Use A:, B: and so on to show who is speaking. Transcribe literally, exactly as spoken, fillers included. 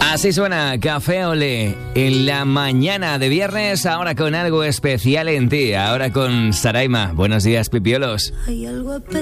A: Así suena Café Olé en la mañana de viernes, ahora con algo especial en ti, ahora con Saraima. Buenos días, pipiolos.
B: Hay algo